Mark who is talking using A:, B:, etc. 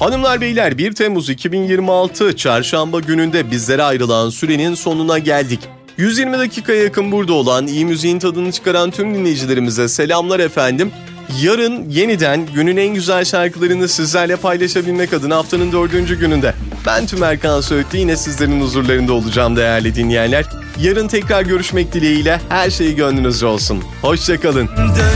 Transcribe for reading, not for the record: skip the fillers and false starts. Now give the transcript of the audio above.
A: Hanımlar beyler, 1 Temmuz 2026 Çarşamba gününde bizlere ayrılan sürenin sonuna geldik. 120 dakikaya yakın burada olan, iyi müziğin tadını çıkaran tüm dinleyicilerimize selamlar efendim. Yarın yeniden günün en güzel şarkılarını sizlerle paylaşabilmek adına haftanın 4. gününde ben Tüm Erkan Söğütlü yine sizlerin huzurlarında olacağım değerli dinleyenler. Yarın tekrar görüşmek dileğiyle, her şey gönlünüzce olsun. Hoşça kalın.